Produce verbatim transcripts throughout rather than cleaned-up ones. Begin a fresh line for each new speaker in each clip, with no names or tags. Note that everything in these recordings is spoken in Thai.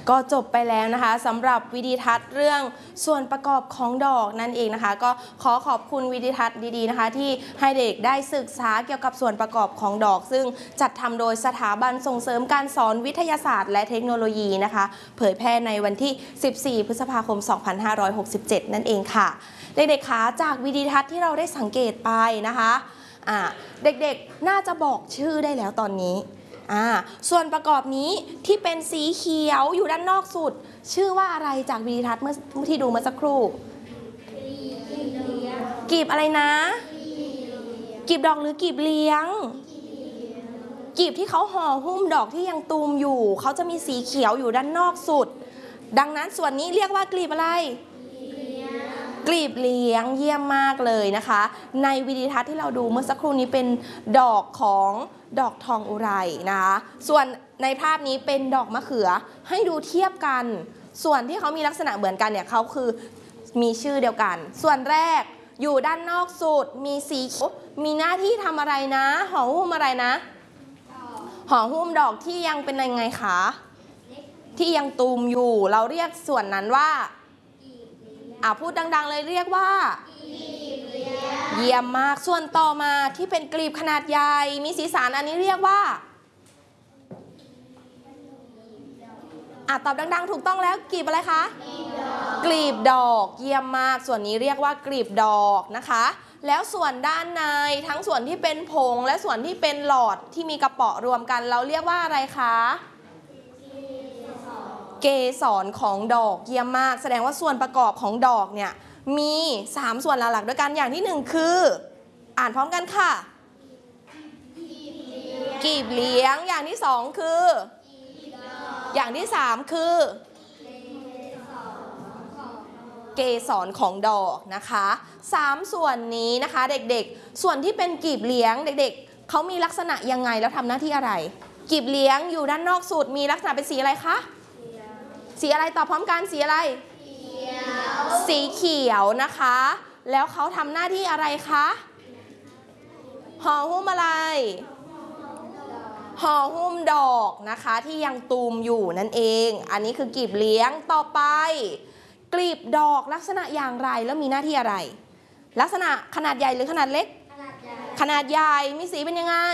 ก็จบไปแล้วนะคะสำหรับวิดีทัศน์เรื่องส่วนประกอบของดอกนั่นเองนะคะก็ขอขอบคุณวิดีทัศน์ดีๆนะคะที่ให้เด็กได้ศึกษาเกี่ยวกับส่วนประกอบของดอกซึ่งจัดทำโดยสถาบันส่งเสริมการสอนวิทยาศาสตร์และเทคโนโลยีนะคะเผยแพร่ในวันที่สิบสี่พฤษภาคมสองพันห้าร้อยหกสิบเจ็ดนั่นเองค่ะเด็กๆคะจากวิดีทัศน์ที่เราได้สังเกตไปนะคะอ่าเด็กๆน่าจะบอกชื่อได้แล้วตอนนี้อ่าส่วนประกอบนี้ที่เป็นสีเขียวอยู่ด้านนอกสุดชื่อว่าอะไรจากวิดีทัศน์เมื่อที่ดูเมื่อสักครู่กีบอะไรนะกีบดอกหรือกีบเลี้ยงกีบที่เขาห่อหุ้มดอกที่ยังตูมอยู่เขาจะมีสีเขียวอยู่ด้านนอกสุดดังนั้นส่วนนี้เรียกว่ากลีบอะไรกลีบเลี้ยงเยี่ยมมากเลยนะคะในวิดีทัศน์ที่เราดูเมื่อสักครู่นี้เป็นดอกของดอกทองอุไรนะคะส่วนในภาพนี้เป็นดอกมะเขือให้ดูเทียบกันส่วนที่เขามีลักษณะเหมือนกันเนี่ยเขาคือมีชื่อเดียวกันส่วนแรกอยู่ด้านนอกสุดมีสีมีหน้าที่ทำอะไรนะห่อหุ้มอะไรนะห่อหุ้มดอกที่ยังเป็นยังไงคะที่ยังตูมอยู่เราเรียกส่วนนั้นว่าอ่ะพูดดังๆเลยเรียกว่าเยี่ยมมากส่วนต่อมาที่เป็นกลีบขนาดใหญ่มีสีสันอันนี้เรียกว่าอ่ะตอบดังๆถูกต้องแล้วกลีบอะไรคะกลีบดอกเยี่ยมมากส่วนนี้เรียกว่ากลีบดอกนะคะแล้วส่วนด้านในทั้งส่วนที่เป็นผงและส่วนที่เป็นหลอดที่มีกระเป๋อรวมกันเราเรียกว่าอะไรคะเกสรของดอกเยี่ยมมากแสดงว่าส่วนประกอบของดอกเนี่ยมีสามส่วนหลักๆด้วยกันอย่างที่หนึ่งคืออ่านพร้อมกันค่ะกีบเลี้ยงอย่างที่สองคืออย่างที่สามคือเกสรของดอกนะคะสามส่วนนี้นะคะเด็กๆส่วนที่เป็นกีบเลี้ยงเด็กๆเขามีลักษณะยังไงแล้วทำหน้าที่อะไรกีบเลี้ยงอยู่ด้านนอกสุดมีลักษณะเป็นสีอะไรคะสีอะไรตอบพร้อมกันสีอะไรสีเขียวนะคะแล้วเขาทำหน้าที่อะไรคะห่อหุ้มอะไรห่อหุ้มดอกนะคะที่ยังตูมอยู่นั่นเองอันนี้คือกีบเลี้ยงต่อไปกลีบดอกลักษณะอย่างไรแล้วมีหน้าที่อะไรลักษณะขนาดใหญ่หรือขนาดเล็กขนาดใหญ่มีสีเป็นยังไง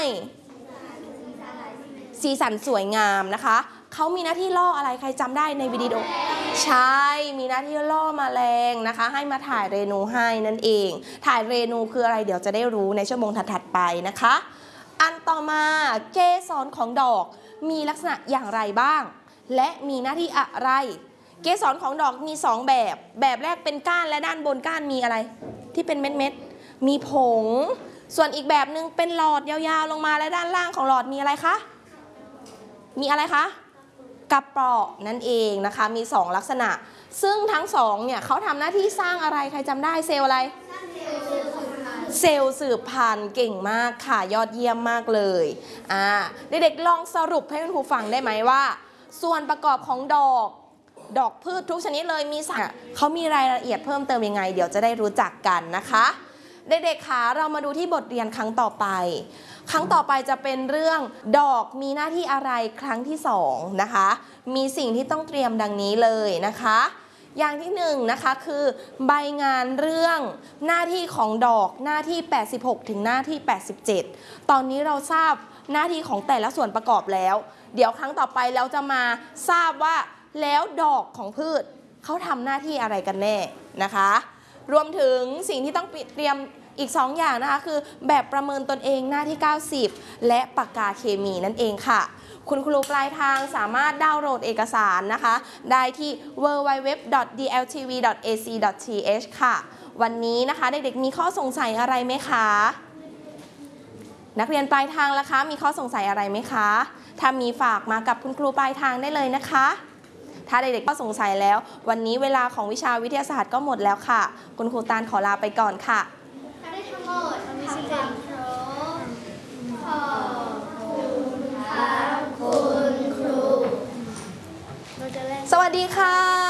สีสันสวยงามนะคะเขามีหน้าที่ล่ออะไรใครจำได้ในวิดีโอใช่มีหน้าที่ล่อแมลงนะคะให้มาถ่ายเรนูให้นั่นเองถ่ายเรนูคืออะไรเดี๋ยวจะได้รู้ในชั่วโมงถัดๆไปนะคะอันต่อมาเกสรของดอกมีลักษณะอย่างไรบ้างและมีหน้าที่อะไรเกสรของดอกมีสองแบบแบบแรกเป็นก้านและด้านบนก้านมีอะไรที่เป็นเม็ดๆมีผงส่วนอีกแบบหนึ่งเป็นหลอดยาวๆลงมาและด้านล่างของหลอดมีอะไรคะมีอะไรคะกระเป๋อนั่นเองนะคะมีสองลักษณะซึ่งทั้งสองเนี่ยเขาทำหน้าที่สร้างอะไรใครจำได้เซลล์อะไรเซลล์สืบพันธุ์เก่งมากค่ะยอดเยี่ยมมากเลยอ่าเด็กๆลองสรุปให้คุณครูฟังได้ไหมว่าส่วนประกอบของดอกดอกพืชทุกชนิดเลยมีสารเขามีรายละเอียดเพิ่มเติมยังไงเดี๋ยวจะได้รู้จักกันนะคะเด็กๆคะเรามาดูที่บทเรียนครั้งต่อไปครั้งต่อไปจะเป็นเรื่องดอกมีหน้าที่อะไรครั้งที่สองนะคะมีสิ่งที่ต้องเตรียมดังนี้เลยนะคะอย่างที่หนึ่งนะคะคือใบงานเรื่องหน้าที่ของดอกหน้าที่แปดสิบหกถึงหน้าที่แปดสิบเจ็ดตอนนี้เราทราบหน้าที่ของแต่ละส่วนประกอบแล้วเดี๋ยวครั้งต่อไปเราจะมาทราบว่าแล้วดอกของพืชเขาทำหน้าที่อะไรกันแน่นะคะรวมถึงสิ่งที่ต้องเตรียมอีกสองอย่างนะคะคือแบบประเมินตนเองหน้าที่เก้าสิบและปากกาเคมีนั่นเองค่ะคุณครูปลายทางสามารถดาวน์โหลดเอกสารนะคะได้ที่ ดับเบิลยู ดับเบิลยู ดับเบิลยู ดอท ดี แอล ที วี ดอท เอ ซี ดอท ที เอช ค่ะวันนี้นะคะเด็กๆมีข้อสงสัยอะไรไหมคะนักเรียนปลายทางล่ะคะมีข้อสงสัยอะไรไหมคะถ้ามีฝากมากับคุณครูปลายทางได้เลยนะคะถ้าเด็กๆก็สงสัยแล้ววันนี้เวลาของวิชาวิทยาศาสตร์ก็หมดแล้วค่ะคุณครูตาลขอลาไปก่อนค่ะ
ได้ทั้งหมดทำสิ่งครบขอบคุณค่ะคุณครู
สวัสดีค่ะ